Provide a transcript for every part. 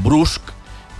brusc,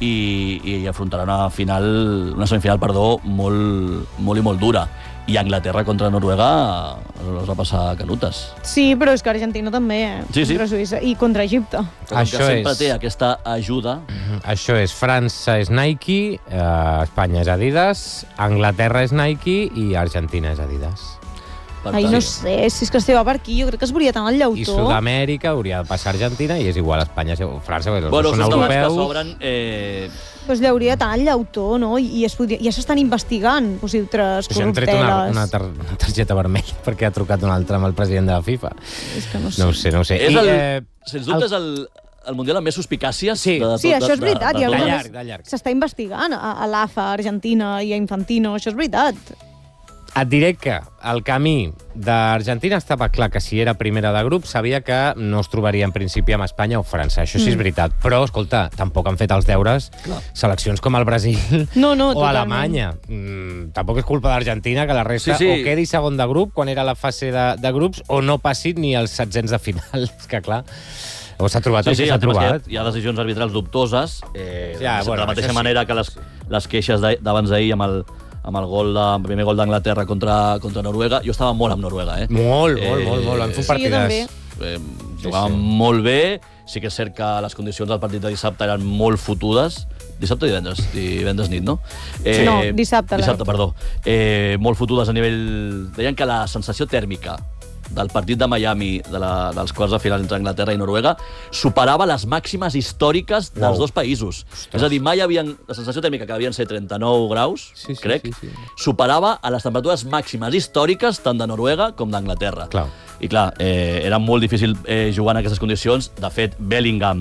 i afrontarà una semifinal, molt i molt dura. I Anglaterra contra Noruega es va passar canutes. Sí, però és que Argentina també, Sí. contra Suïssa i contra Egipte. Però que sempre té aquesta ajuda. Això és, França és Nike, Espanya és Adidas, Anglaterra és Nike i Argentina és Adidas. Ai, no sé, si és que esteve per aquí, jo crec que es veuria tant el llautó. I Sud-amèrica hauria de passar Argentina i és igual Espanya, França, perquè Bueno, són són europeus. que s'obren... Pues llauria tant el llautó, no? I ja s'estan investigant possibles Però han tret corrupteles. una targeta vermella perquè ha trucat un altre amb el president de la FIFA. És que no sé. No ho sé. Sens dubte és el Mundial amb més suspicàcies. Sí, això és veritat. de llarg. S'està investigant a l'AFA, a Argentina i a Infantino, això és veritat. Et diré que el camí d'Argentina estava clar que si era primera de grup sabia que no es trobaria en principi amb Espanya o França, això sí és veritat. Però, escolta, tampoc han fet els deures seleccions com el Brasil No, o totalment. Alemanya. Tampoc és culpa d'Argentina que la resta o quedi segon de grup quan era la fase de grups o no passi ni els setzents de final. És que, clar, s'ha trobat el que s'ha trobat. Hi ha decisions arbitrals dubtoses, de la mateixa manera que les queixes d'abans d'ahir amb el primer gol d'Anglaterra contra Noruega. Jo estava molt amb Noruega, Molt. Vam fer un partidàs. Jugaven molt bé. Sí que és cert que les condicions del partit de dissabte eren molt fotudes. Dissabte o divendres nit, no? No, dissabte. Dissabte, perdó. Molt fotudes a nivell... Deien que la sensació tèrmica del partit de Miami, dels quarts de final entre Anglaterra i Noruega, superava les màximes històriques dels dos països. És a dir, mai havien... La sensació tèrmica, que devien ser 39 graus, crec, superava a les temperatures màximes històriques tant de Noruega com d'Anglaterra. I clar, era molt difícil jugar en aquestes condicions. De fet, Bellingham,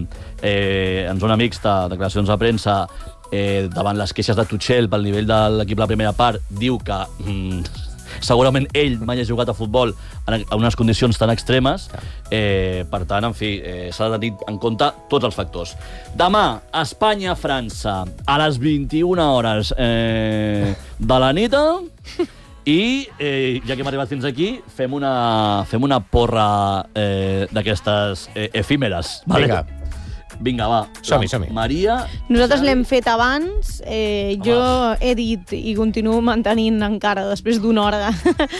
en zona mixta, declaracions a premsa, davant les queixes de Tuchel pel nivell de l'equip de la primera part, diu que segurament ell mai ha jugat a futbol en unes condicions tan extremes. Per tant, en fi, s'ha de tenir en compte tots els factors. Demà, Espanya-França, a les 21 hores de la nit. I, ja que hem arribat fins aquí, fem una porra d'aquestes efímeres. Vinga, va. Som-hi. Maria... Nosaltres l'hem fet abans. Jo he dit i continuo mantenint encara, després d'una hora,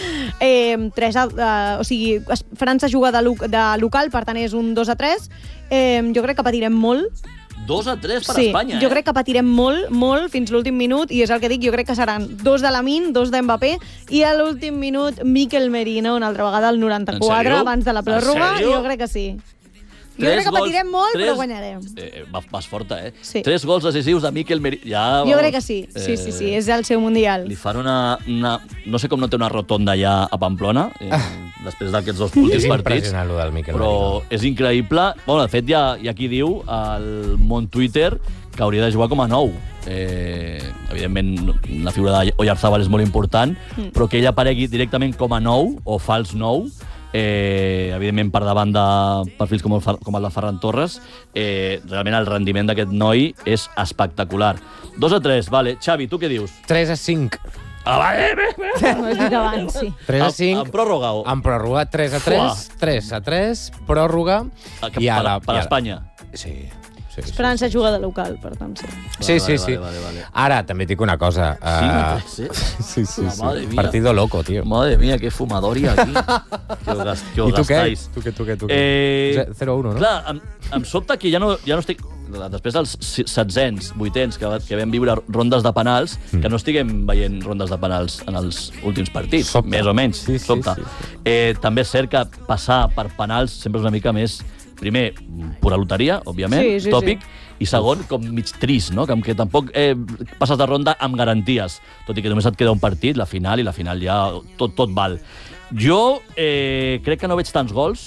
o sigui, França juga de local, per tant és un 2-3. Jo crec que patirem molt. 2-3 per Espanya, jo crec que patirem molt fins l'últim minut, i és el que dic, jo crec que seran 2 de Lamine, 2 d'Mbappé, i a l'últim minut Mikel Merino, una altra vegada al 94, abans de la pròrroga. Jo crec que sí. Jo crec que patirem molt, però guanyarem. Vas forta, Sí. 3 gols decisius de Mikel Merino. Jo crec que sí. Sí, és el seu Mundial. Li fan una... No sé com no té una rotonda ja a Pamplona, després d'aquests dos últims partits. És impressionant, el del Mikel Però Merino. és increïble. Bueno, de fet, hi ha qui diu al món Twitter que hauria de jugar com a 9. Evidentment, la figura d'Oyarzabal és molt important, però que ell aparegui directament com a 9 o fals 9, evidentment per davant de perfils com el de Ferran Torres, realment el rendiment d'aquest noi és espectacular. 2-3, vale. Xavi, tu què dius? 3-5. Ho has dit abans, sí. 3-5. En pròrroga? En pròrroga, 3-3, 3-3, pròrroga. Per Espanya? Sí. França juga de local, per tant, sí. Sí. Ara, també et dic una cosa. Sí. Partido loco, tío. Madre mía, qué fumador hi ha aquí. I tu què? 0-1, no? Clar, em sobta que ja no estic... Després dels setzents, vuitens, que vam viure rondes de penals, que no estiguem veient rondes de penals en els últims partits, més o menys. Sobta. També és cert que passar per penals sempre és una mica més... Primer, pura loteria, òbviament, tòpic, i segon, com mig trist, no? Que tampoc passes de ronda amb garanties, tot i que només et queda un partit, la final, i la final ja tot val. Jo crec que no veig tants gols,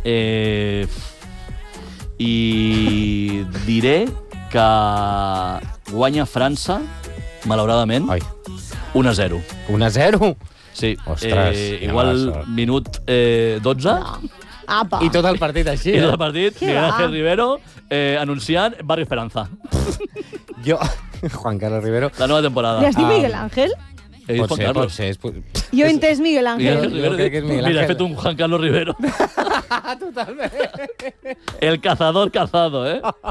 i diré que guanya França, malauradament, 1-0. 1-0? Sí. Ostres, igual minut 12... Apa. I tot el partit així, I tot el partit, Miguel Ángel Rivero anunciant Barrio Esperanza. Jo, Juan Carlos Rivero... La nova temporada. Li has dit Miguel Ángel? Pot ser. Jo he entès Miguel Ángel. Mira, he fet un Juan Carlos Rivero. Totalment. El cazador cazado,